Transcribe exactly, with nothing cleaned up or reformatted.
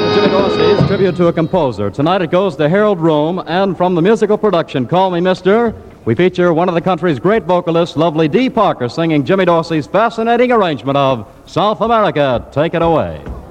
of Jimmy Dorsey's tribute to a composer. Tonight it goes to Harold Rome, and from the musical production Call Me Mister, we feature one of the country's great vocalists, lovely Dee Parker, singing Jimmy Dorsey's fascinating arrangement of South America, Take It Away.